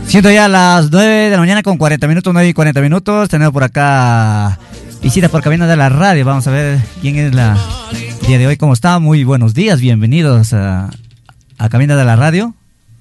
Siendo ya las 9 de la mañana con 40 minutos, 9 y 40 minutos. Tenemos por acá visita por cabina de la radio. Vamos a ver quién es el día de hoy. ¿Cómo está? Muy buenos días. Bienvenidos a cabina de la radio.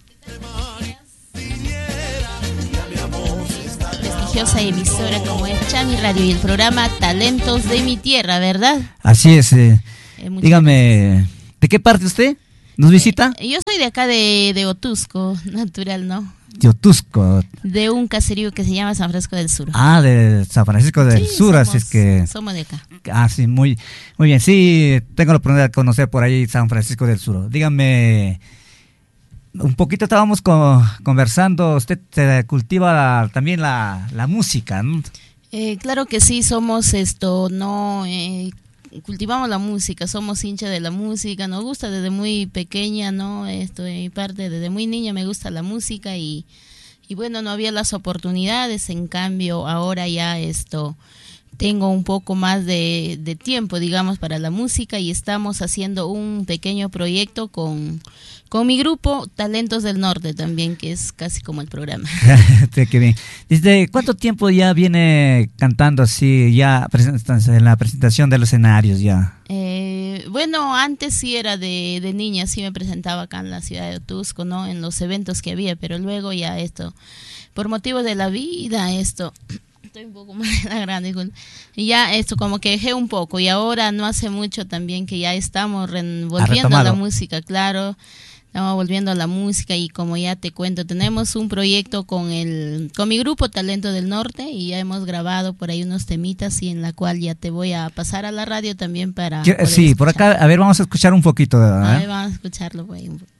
Prestigiosa emisora como es Chami Radio y el programa Talentos de mi Tierra, ¿verdad? Así es. Dígame, ¿de qué parte usted nos visita? Yo soy de acá de Otusco, natural, ¿no? De Otusco. De un caserío que se llama San Francisco del Sur. Ah, de San Francisco del Sur, así es que... Somos de acá. Ah, sí, muy bien. Sí, tengo la oportunidad de conocer por ahí San Francisco del Sur. Dígame, un poquito estábamos conversando, usted cultiva también la música, ¿no? Claro que sí, somos cultivamos la música, somos hinchas de la música, nos gusta desde muy pequeña, ¿no? De mi parte, desde muy niña me gusta la música y bueno, no había las oportunidades, en cambio ahora ya tengo un poco más de tiempo, digamos, para la música y estamos haciendo un pequeño proyecto con mi grupo Talentos del Norte también, que es casi como el programa. Qué bien. ¿Desde cuánto tiempo ya viene cantando así, ya en la presentación de los escenarios ya? Bueno, antes sí era de niña, sí me presentaba acá en la ciudad de Otusco, ¿no? En los eventos que había, pero luego ya por motivos de la vida, estoy un poco más grande, y ya como que dejé un poco, y ahora no hace mucho también que ya estamos volviendo a la música, claro. Estamos volviendo a la música y como ya te cuento, tenemos un proyecto con mi grupo Talento del Norte y ya hemos grabado por ahí unos temitas y en la cual ya te voy a pasar a la radio también para... Sí, por acá, a ver, vamos a escuchar un poquito. A ver, vamos a escucharlo por ahí un poco.